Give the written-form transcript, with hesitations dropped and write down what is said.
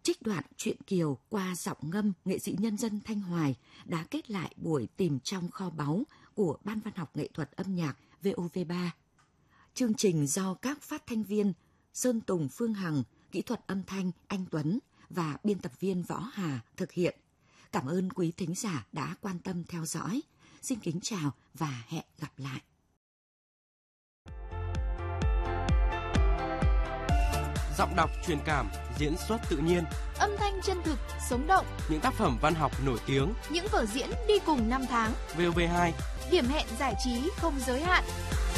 trích đoạn truyện Kiều qua giọng ngâm nghệ sĩ nhân dân Thanh Hoài đã kết lại buổi tìm trong kho báu của Ban Văn học Nghệ thuật âm nhạc VOV3. Chương trình do các phát thanh viên Sơn Tùng, Phương Hằng, kỹ thuật âm thanh Anh Tuấn và biên tập viên Võ Hà thực hiện. Cảm ơn quý thính giả đã quan tâm theo dõi. Xin kính chào và hẹn gặp lại. Giọng đọc truyền cảm, diễn xuất tự nhiên, âm thanh chân thực, sống động, những tác phẩm văn học nổi tiếng, những vở diễn đi cùng năm tháng. VOV2, điểm hẹn giải trí không giới hạn.